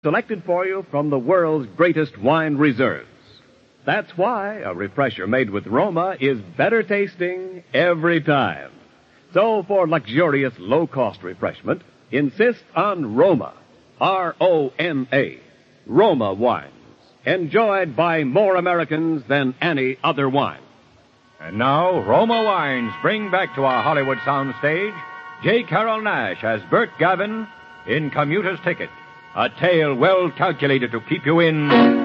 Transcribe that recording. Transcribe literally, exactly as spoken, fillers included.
selected for you from the world's greatest wine reserves. That's why a refresher made with Roma is better tasting every time. So for luxurious, low-cost refreshment, insist on Roma, R O M A, Roma wines, enjoyed by more Americans than any other wine. And now, Roma Wines bring back to our Hollywood soundstage J. Carrol Naish as Bert Gavin in Commuter's Ticket, a tale well calculated to keep you in